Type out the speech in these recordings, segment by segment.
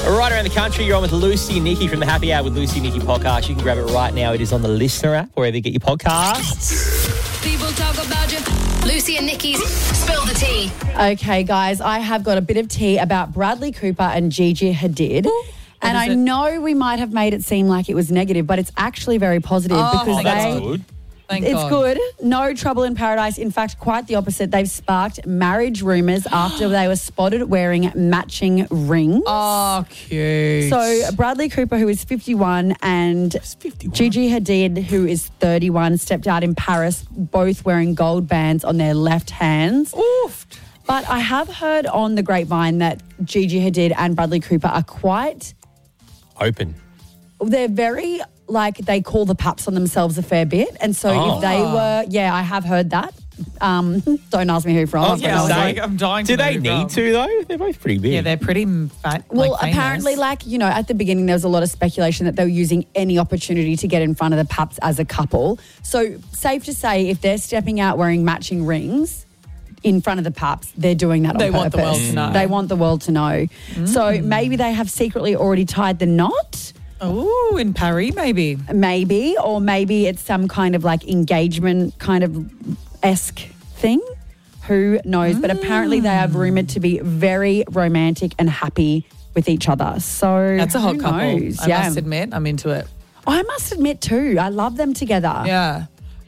Right around the country, you're on with Lucy and Nikki from the Happy Hour with Lucy and Nikki podcast. You can grab it right now. It is on the Listener app, wherever you get your podcasts. People talk about you. Lucy and Nikki's Spill the Tea. Okay, guys, I have got a bit of tea about Bradley Cooper and Gigi Hadid. And I know we might have made it seem like it was negative, but it's actually very positive because that's good. Thank it's God. good. No trouble in paradise. In fact, quite the opposite. They've sparked marriage rumours after they were spotted wearing matching rings. Oh, cute. So Bradley Cooper, who is 51, and 51. Gigi Hadid, who is 31, stepped out in Paris, both wearing gold bands on their left hands. Oof. But I have heard on the grapevine that Gigi Hadid and Bradley Cooper are quite... Open. They're very, they call the paps on themselves a fair bit. And so if they were... Yeah, I have heard that. Don't ask me who from. Oh, yeah, I'm dying Do to know they who need from. to, though? They're both pretty big. Yeah, they're pretty fat. Well, famous. apparently, at the beginning, there was a lot of speculation that they were using any opportunity to get in front of the paps as a couple. So safe to say, if they're stepping out wearing matching rings in front of the paps, they're doing that on They purpose. want the world to know. They want the world to know. So maybe they have secretly already tied the knot. Oh, in Paris, maybe. Maybe, or maybe it's some kind of engagement kind of esque thing. Who knows? But apparently they are rumoured to be very romantic and happy with each other. So That's a hot who couple. knows? I must admit, I'm into it. I must admit too, I love them together. Yeah.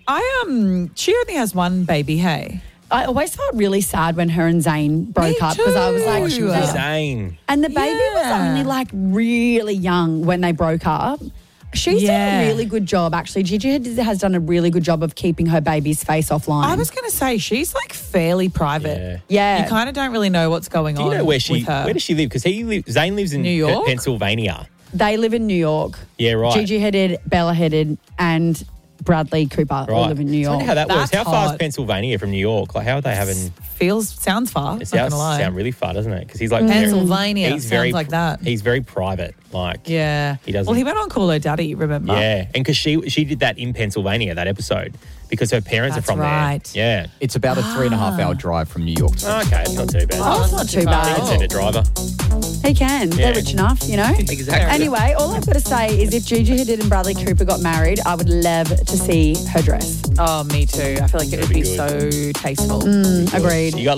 She only has one baby, hey? I always felt really sad when her and Zayn broke up because I was like, too. She was insane. and the baby was only really young when they broke up. She's done a really good job, actually. Gigi has done a really good job of keeping her baby's face offline. I was going to say, she's fairly private. Yeah. You kind of don't really know what's going on Do you know where with her. Where does she live? Because Zayn lives in New York? Pennsylvania. They live in New York. Yeah, right. Gigi Hadid, Bella Hadid, and Bradley Cooper all live in New I York. wonder how that works. That's How far is hot. Pennsylvania from New York? How are they having... Sounds far. It not gonna lie. sounds really far, doesn't it? Because he's Pennsylvania. He's sounds very like that. He's very private. Yeah. He doesn't. Well, he went on Call Her Daddy, remember? Yeah, and because she did that in Pennsylvania, that episode, because her parents That's are from right. there. Yeah. It's about a 3.5-hour drive from New York to Okay, it's not too bad. Oh, it's not too You can bad. send a driver. He can. Yeah. They're rich enough, you know? Exactly. Anyway, all I've got to say is if Gigi Hadid and Bradley Cooper got married, I would love to see her dress. Oh, me too. I feel like it would That'd be be so tasteful. Agreed. You got